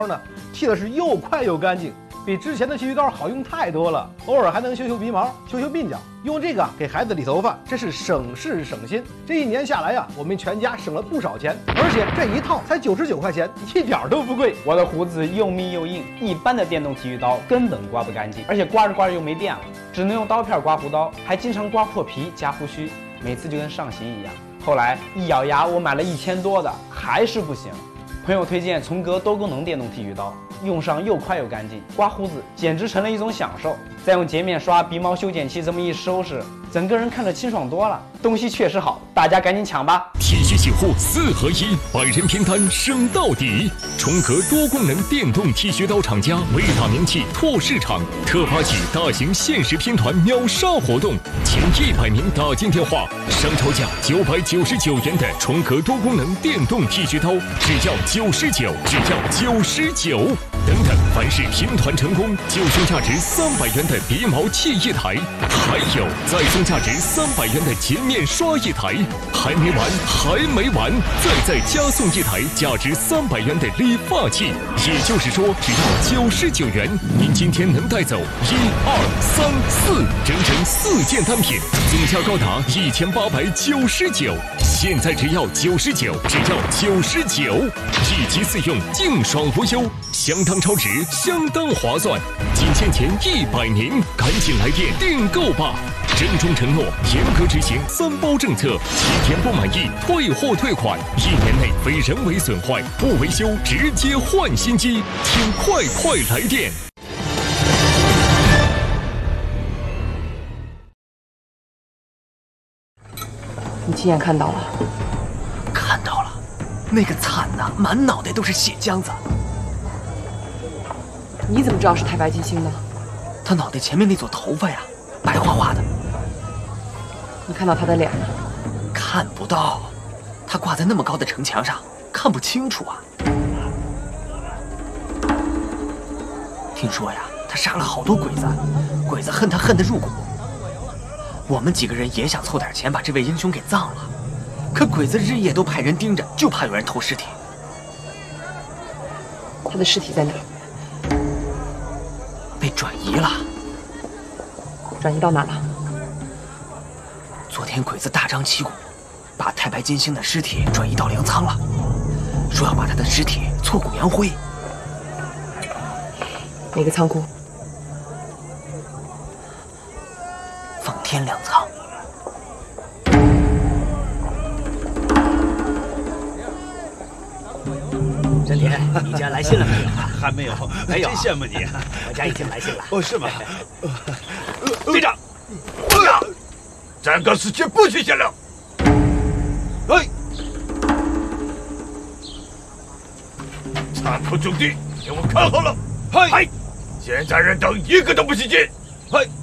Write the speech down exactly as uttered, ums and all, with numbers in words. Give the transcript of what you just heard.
呢，剃的是又快又干净，比之前的剃须刀好用太多了。偶尔还能修修鼻毛、修修鬓角，用这个给孩子理头发，真是省事省心。这一年下来呀，我们全家省了不少钱，而且这一套才九十九块钱，一点都不贵。 我的胡子又密又硬，一般的电动剃须刀根本刮不干净，而且刮着刮着又没电了，只能用刀片刮胡刀，还经常刮破皮夹胡须，每次就跟上刑一样。后来一咬牙，我买了一千多的，还是不行。朋友推荐从格多功能电动剃须刀，用上又快又干净，刮胡子简直成了一种享受。再用洁面刷、鼻毛修剪器这么一收拾，整个人看着清爽多了。东西确实好，大家赶紧抢吧！ 剃须洗护四合一，百人拼单省到底。重格多功能电动剃须刀厂家为打名气拓市场，特发起大型限时拼团秒杀活动，前一百名打进电话，商超价九百九十九元的重格多功能电动剃须刀，只要九十九，只要九十九。等等，凡是拼团成功，就送价值三百元的鼻毛器一台，还有再送价值三百元的洁面刷一台。还没完，还没完，再再加送一台价值三百元的理发器。也就是说，只要九十九元，您今天能带走一二三四，整整四件单品，总价高达一千八百九十九。现在只要九十九，只要九十九，一机四用，净爽无忧，相当超值，相当划算。仅限前一百名，赶紧来电订购吧！郑重承诺，严格执行三包政策，七天不满意退货退款，一年内非人为损坏不维修直接换新机，请快快来电！ 你亲眼看到了？ 看到了，那个惨呐，满脑袋都是血浆子。 你怎么知道是太白金星的？ 他脑袋前面那撮头发呀，白花花的。 你看到他的脸吗？ 看不到，他挂在那么高的城墙上，看不清楚啊。听说呀，他杀了好多鬼子，鬼子恨他恨得入骨。我们几个人也想凑点钱把这位英雄给葬了，可鬼子日夜都派人盯着，就怕有人偷尸体。 他的尸体在哪？ 被转移了。 转移到哪了？ 昨天鬼子大张旗鼓，把太白金星的尸体转移到粮仓了，说要把他的尸体挫骨扬灰。 哪个仓库？ 奉天粮仓。 真田，你家来信了没有？ 还没有， 没有， 真羡慕你。 我家已经来信了。 哦，是吗？ 队长， 队长，站岗时间不许闲聊。哎，仓库驻地给我看好了。嗨，现在人等一个都不许进。嗨。